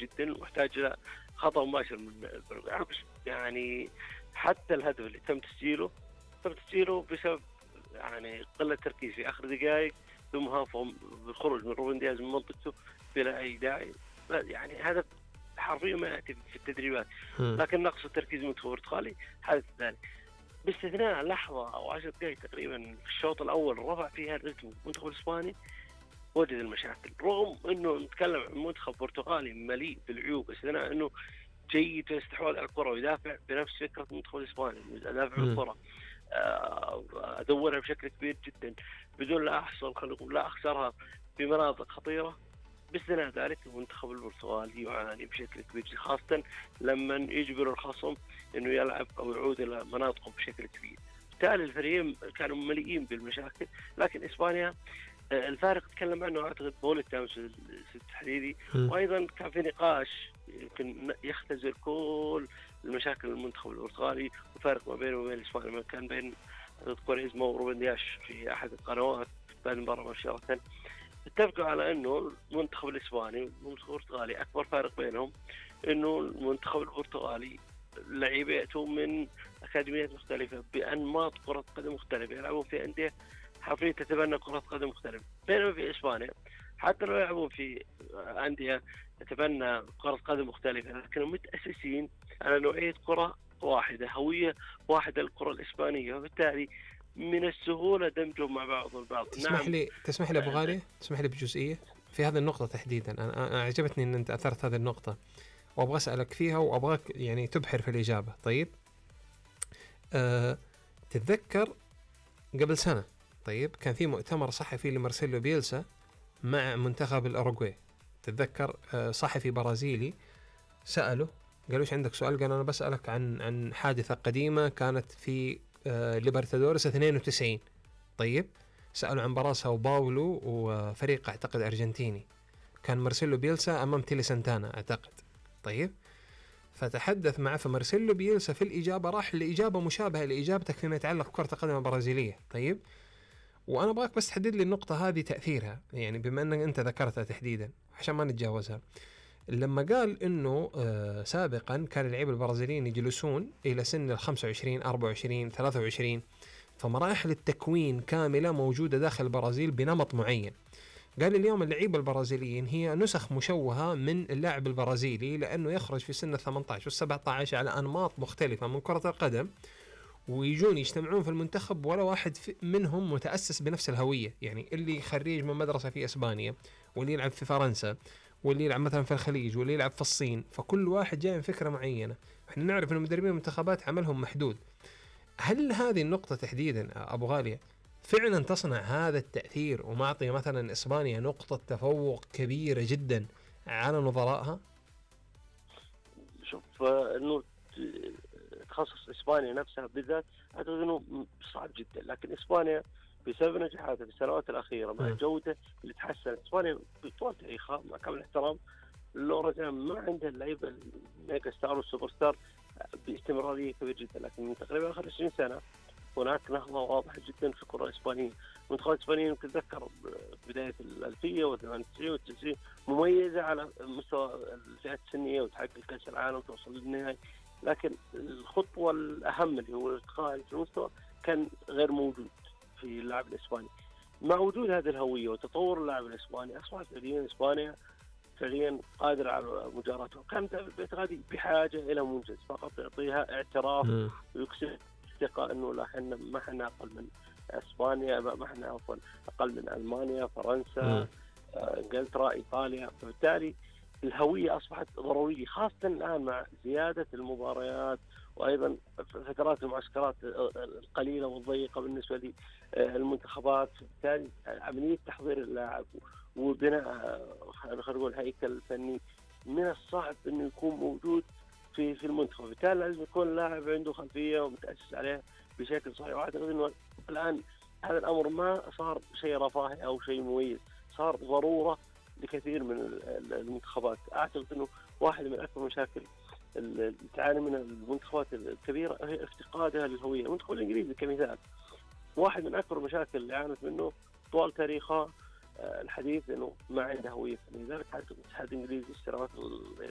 جدا واحتاج إلى خطأ مباشر من الفريق. يعني حتى الهدف اللي تم تسجيله بسبب يعني قلة تركيز في آخر دقائق، ثم هافهم بالخروج من روبن دياز من منطقته بلا أي داعي. يعني هذا حرفيا ما يأتي في التدريبات، لكن نقص التركيز من المنتخب البرتغالي حدث ذلك، باستثناء لحظة أو 10 دقائق تقريبا في الشوط الأول رفع فيها الرتم المنتخب الإسباني وجد المشاكل. رغم أنه نتكلم عن منتخب برتغالي مليء بالعيوب، باستثناء أنه جيد في الاستحواذ على الكرة ويدافع بنفس فكرة المنتخب الإسباني، يدافع بالكرة، أدورها بشكل كبير جدا بدون لا أخسرها في مناطق خطيرة. باستثناء ذلك المنتخب البرتغالي يعاني بشكل كبير، خاصة لما يجبر الخصم إنه يلعب أو يعود إلى مناطقه بشكل كبير. بالتالي الفريقين كانوا مليئين بالمشاكل. لكن إسبانيا الفارق تكلم عنه أعتقد بول التامس التحديدي، وأيضا كان في نقاش يمكن يختزل كل المشاكل المنتخب البرتغالي وفارق ما بينه وبين إسبانيا. كان بين كوريزما وروبن دياش في أحد القنوات بعد المباراة مباشرة اتفقوا على انه المنتخب الاسباني والمنتخب البرتغالي اكبر فارق بينهم انه المنتخب البرتغالي لعيبته من اكاديميات مختلفه بانماط كره قدم مختلفه، يلعبون في انديه حرفيا تتبنى كره قدم مختلفه. بينما في اسبانيا حتى لو يلعبون في انديه تتبنى كره قدم مختلفه، لكنهم متاسسين على نوعيه كره واحده، هويه واحده للكره الاسبانيه، وبالتالي من السهولة دمجهم مع بعض البعض. تسمح لي أبو غالي، تسمح لي بجزئية في هذه النقطة تحديدا. أنا عجبتني أن أنت أثرت هذه النقطة وأبغى أسألك فيها وأبغاك يعني تبحر في الإجابة. طيب تتذكر قبل سنة طيب كان في مؤتمر صحفي لمارسيلو بيلسا مع منتخب الأوروغواي. تتذكر صحفي برازيلي سأله، قالوا إيش عندك سؤال؟ قال أنا بسألك عن حادثة قديمة كانت في ليبرتادورس 92. طيب سألوا عن مباراة ساو باولو وفريق أعتقد أرجنتيني، كان مارسيلو بيلسا أمام تيلي سانتانا أعتقد. طيب فتحدث معه، فمارسيلو بيلسا في الإجابة راح لإجابة مشابهة لإجابتك فيما يتعلق بكرة القدم البرازيلية. طيب وأنا أبغاك بس تحدد لي النقطة هذه تأثيرها، يعني بما أنك أنت ذكرتها تحديدا عشان ما نتجاوزها. لما قال إنه سابقا كان اللعيبة البرازيليين يجلسون إلى سن 25 24 23، فمراحل التكوين كاملة موجودة داخل البرازيل بنمط معين. قال اليوم اللعيبة البرازيليين هي نسخ مشوهة من اللاعب البرازيلي، لأنه يخرج في سن 18 و17 على أنماط مختلفة من كرة القدم، ويجون يجتمعون في المنتخب ولا واحد منهم متأسس بنفس الهوية. يعني اللي خريج من مدرسة في إسبانيا، واللي يلعب في فرنسا، واللي يلعب مثلا في الخليج، واللي يلعب في الصين، فكل واحد جاي من فكرة معينة. احنا نعرف ان مدربين المنتخبات عملهم محدود. هل هذه النقطة تحديدا أبو غالية فعلا تصنع هذا التأثير ومعطي مثلا إسبانيا نقطة تفوق كبيرة جدا على نظرائها؟ شوف انه تخصص إسبانيا نفسها بالذات أعتقد أنه صعب جدا، لكن إسبانيا بسبب نجاحاتها في السنوات الأخيرة مع الجودة اللي تحسنت، إسبانيا بطول تاريخها مع كامل الاحترام لورجان ما عندها اللعيبة الميجا ستار والسوبر ستار باستمرارية كبيرة جدا، لكن من تقريبا آخر 20 سنة هناك نهضة واضحة جدا في الكرة الإسبانية. منتخبات إسبانية يمكن تذكر بداية الألفية والثمانينات والتسعين مميزة على مستوى الفئات السنية وتحقق كأس العالم وتوصل للنهائي، لكن الخطوة الأهم اللي هو الارتقاء في المستوى كان غير موجود في اللاعب الإسباني. مع وجود هذه الهوية وتطور اللاعب الإسباني أصبحت فعليا إسبانيا فعليا قادرة على مجاراته. كانت باعتقادي بحاجة إلى منجز فقط يعطيها اعتراف ويكسب ثقة إنه لا إحنا ما إحنا أقل من إسبانيا، ما إحنا أقل من ألمانيا، فرنسا، إنجلترا، إيطاليا. فبالتالي الهوية أصبحت ضرورية، خاصة الآن مع زيادة المباريات وأيضا فترات المعسكرات القليلة والضيقة بالنسبة للمنتخبات. بالتالي عملية تحضير اللاعب وبناء خلينا نقول هيكل فني من الصعب إنه يكون موجود في المنتخب. بالتالي لازم يكون اللاعب عنده خلفية ومتأسس عليها بشكل صحيح. وأعتقد إنه الآن هذا الأمر ما صار شيء رفاهي أو شيء مميز، صار ضرورة لكثير من المنتخبات. أعتقد أنه واحد من أكبر مشاكل اللي تعاني من المنتخبات الكبيرة هي افتقادها للهوية. المنتخب الإنجليزي كمثال واحد من أكبر مشاكل اللي عانت منه طوال تاريخها الحديث أنه ما عنده هوية. لذلك حتى الاتحاد الإنجليزي السنوات